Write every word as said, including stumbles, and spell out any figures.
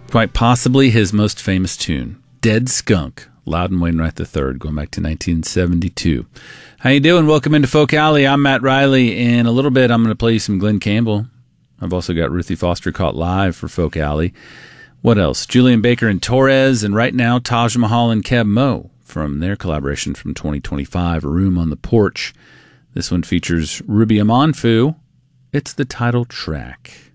quite possibly his most famous tune, Dead Skunk, Loudon Wainwright the third, going back to nineteen seventy-two. How you doing? Welcome into Folk Alley. I'm Matt Riley. In a little bit, I'm going to play you some Glenn Campbell. I've also got Ruthie Foster caught live for Folk Alley. What else? Julian Baker and Torres, and right now, Taj Mahal and Keb Mo from their collaboration from twenty twenty-five, A Room on the Porch. This one features Ruby Amanfu. It's the title track.